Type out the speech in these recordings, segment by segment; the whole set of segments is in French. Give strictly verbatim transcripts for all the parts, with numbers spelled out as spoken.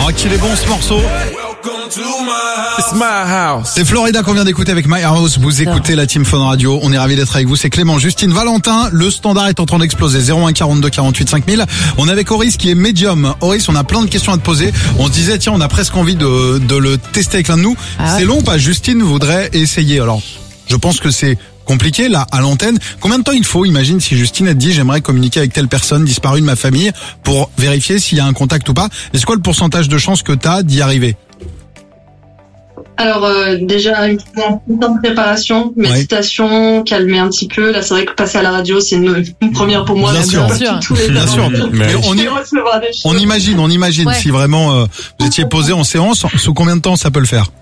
Oh, qu'il est bon ce morceau. It's my house. C'est Florida qu'on vient d'écouter avec My House. Vous écoutez la Team Fun Radio. On est ravis d'être avec vous. C'est Clément, Justine, Valentin. Le standard est en train d'exploser. zéro un quarante-deux quarante-huit cinq mille. On est avec Horace qui est médium. Horace, on a plein de questions à te poser. On se disait, tiens, on a presque envie de, de le tester avec l'un de nous. Ah ouais. C'est long ou pas? Justine voudrait essayer. Alors, je pense que c'est compliqué là à l'antenne. Combien de temps il faut? Imagine si Justine elle te dit j'aimerais communiquer avec telle personne disparue de ma famille pour vérifier s'il y a un contact ou pas. Et c'est quoi le pourcentage de chance que t'as d'y arriver? Alors euh, déjà une temps de préparation, méditation, ouais. Calmer un petit peu. Là c'est vrai que passer à la radio c'est une, une première pour moi. Bien sûr, pas bien tous les bien sûr. Mais on, y, on imagine, on imagine ouais. si vraiment euh, vous étiez posé en séance, sous combien de temps ça peut le faire?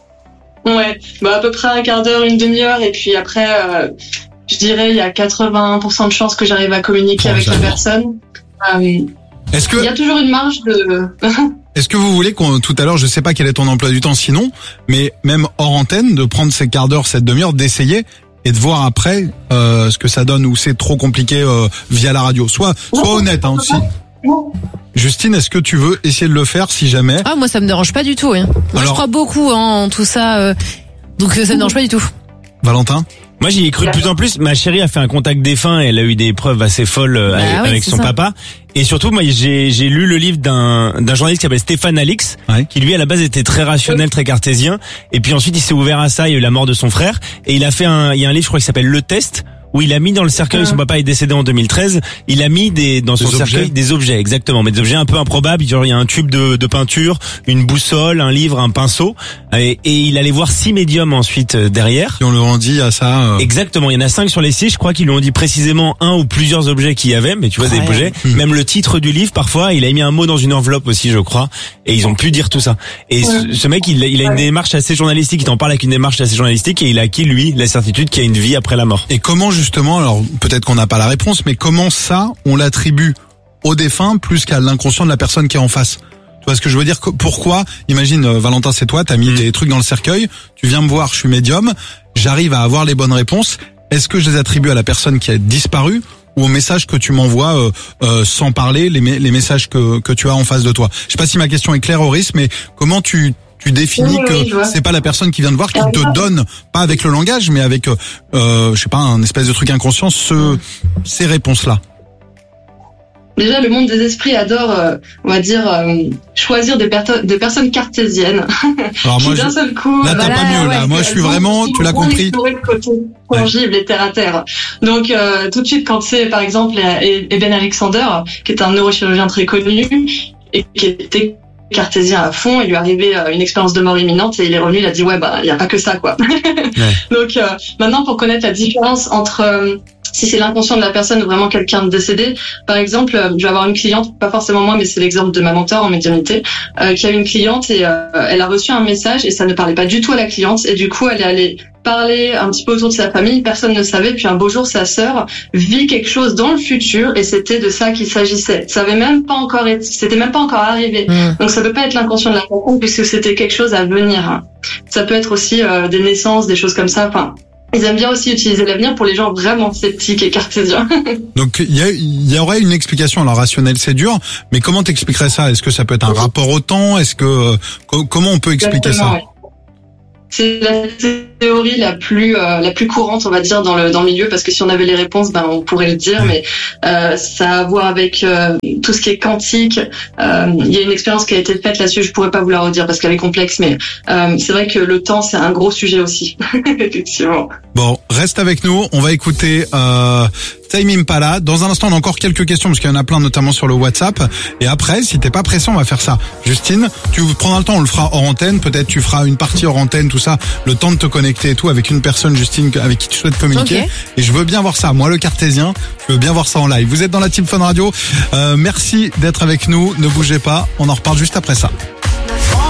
Ouais, bah à peu près un quart d'heure, une demi-heure, et puis après, euh, je dirais il y a quatre-vingts pour cent de chances que j'arrive à communiquer oh, avec j'adore. la personne. Euh, Est-ce que il y a toujours une marge de. Est-ce que vous voulez qu'on tout à l'heure, je sais pas quel est ton emploi du temps sinon, mais même hors antenne, de prendre ces quarts d'heure, cette demi-heure, d'essayer et de voir après euh, ce que ça donne ou c'est trop compliqué euh, via la radio. Sois, sois honnête, hein, aussi. Justine, est-ce que tu veux essayer de le faire si jamais? Ah, moi ça me dérange pas du tout. Hein. Moi Alors, je crois beaucoup hein, en tout ça, euh, donc ça me dérange pas du tout. Valentin? Moi j'y ai cru de plus en plus. Ma chérie a fait un contact défunt et elle a eu des preuves assez folles bah, avec, oui, avec son ça. papa. Et surtout moi j'ai j'ai lu le livre d'un d'un journaliste qui s'appelle Stéphane Alix, ouais. qui lui à la base était très rationnel, très cartésien. Et puis ensuite il s'est ouvert à ça. Il y a eu la mort de son frère et il a fait un il y a un livre je crois qui s'appelle Le Test, où il a mis dans le cercueil, son papa est décédé en deux mille treize, il a mis des dans son des cercueil objets. des objets, exactement, mais des objets un peu improbables, genre il y a un tube de, de peinture, une boussole, un livre, un pinceau, et, et il allait voir six médiums ensuite derrière. Et on leur a dit à ça. Euh... Exactement, il y en a cinq sur les six, je crois qu'ils lui ont dit précisément un ou plusieurs objets qu'il y avait, mais tu vois ouais. des objets, mmh. même le titre du livre parfois, il a mis un mot dans une enveloppe aussi je crois, et ils ont pu dire tout ça. Et ouais. ce, ce mec il, il a une démarche assez journalistique, il t'en parle avec une démarche assez journalistique, et il a acquis lui la certitude qu'il y a une vie après la mort. Et comment justement, alors peut-être qu'on n'a pas la réponse, mais comment ça, on l'attribue au défunt plus qu'à l'inconscient de la personne qui est en face? Tu vois ce que je veux dire? Pourquoi? Imagine, euh, Valentin, c'est toi, t'as mis mmh. des trucs dans le cercueil, tu viens me voir, je suis médium, j'arrive à avoir les bonnes réponses. Est-ce que je les attribue à la personne qui a disparu ou au message que tu m'envoies euh, euh, sans parler, les, les messages que, que tu as en face de toi? Je sais pas si ma question est claire, Horace, mais comment tu... Tu définis oui, que oui, c'est pas la personne qui vient te voir qui te donne, pas avec le langage, mais avec, euh, je sais pas, un espèce de truc inconscient, ce, ces réponses-là. Déjà, le monde des esprits adore, euh, on va dire, euh, choisir des, perto- des personnes cartésiennes. Alors moi, d'un je... seul coup, là, t'as voilà, pas mieux, là. Ouais, moi, je suis vraiment, tu l'as compris. Le côté tangible ouais. et terre à terre. Donc, euh, tout de suite, quand c'est, par exemple, Eben Alexander, qui est un neurochirurgien très connu et qui était cartésien à fond, il lui est arrivé une expérience de mort imminente et il est revenu, il a dit ouais bah il y a pas que ça quoi. Ouais. Donc euh, maintenant pour connaître la différence entre euh, si c'est l'inconscient de la personne ou vraiment quelqu'un de décédé, par exemple euh, je vais avoir une cliente, pas forcément moi mais c'est l'exemple de ma mentor en médiumnité, euh, qui a une cliente et euh, elle a reçu un message et ça ne parlait pas du tout à la cliente et du coup elle est allée parler un petit peu autour de sa famille, personne ne savait, puis un beau jour sa sœur vit quelque chose dans le futur et c'était de ça qu'il s'agissait. Ça avait même pas encore été, c'était même pas encore arrivé. Mmh. Donc ça peut pas être l'inconscient de la personne puisque c'était quelque chose à venir. Ça peut être aussi euh, des naissances, des choses comme ça. Enfin, ils aiment bien aussi utiliser l'avenir pour les gens vraiment sceptiques et cartésiens. Donc il y, a, il y aurait une explication. Alors rationnelle c'est dur, mais comment t'expliquerais ça? Est-ce que ça peut être un mmh. rapport au temps? Est-ce que euh, co- comment on peut expliquer Exactement, ça ouais. C'est la théorie la plus euh, la plus courante, on va dire, dans le dans le milieu, parce que si on avait les réponses, ben on pourrait le dire, mais euh, ça a à voir avec euh, tout ce qui est quantique. Euh, il y a une expérience qui a été faite là-dessus, je pourrais pas vous la redire parce qu'elle est complexe, mais euh, c'est vrai que le temps c'est un gros sujet aussi, effectivement. Bon, reste avec nous, on va écouter euh, Tame Impala. Dans un instant, on a encore quelques questions parce qu'il y en a plein, notamment sur le WhatsApp. Et après, si t'es pas pressé, on va faire ça. Justine, tu prendras le temps, on le fera hors antenne. Peut-être tu feras une partie hors antenne, tout ça, le temps de te connecter et tout avec une personne, Justine, avec qui tu souhaites communiquer. Okay. Et je veux bien voir ça. Moi, le cartésien, je veux bien voir ça en live. Vous êtes dans la Team Fun Radio. Euh, merci d'être avec nous. Ne bougez pas. On en reparle juste après ça.